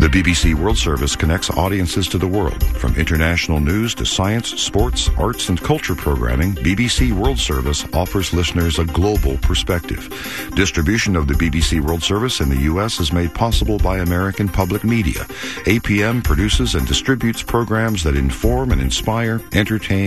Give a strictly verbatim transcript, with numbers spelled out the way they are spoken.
The B B C World Service connects audiences to the world. From international news to science, sports, arts, and culture programming, B B C World Service offers listeners a global perspective. Distribution of the B B C World Service in the U S is made possible by American Public Media. A P M produces and distributes programs that inform and inspire, entertain,